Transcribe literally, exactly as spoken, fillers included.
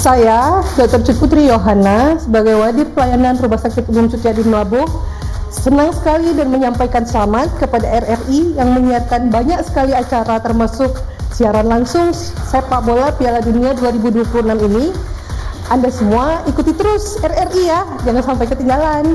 Saya, dokter Putri Yohana, sebagai Wadir Pelayanan Rumah Sakit Umum Sutiadi Melabuh, senang sekali dan menyampaikan selamat kepada R R I yang menyiarkan banyak sekali acara termasuk siaran langsung sepak bola Piala Dunia dua ribu dua puluh enam ini. Anda semua ikuti terus R R I ya, jangan sampai ketinggalan.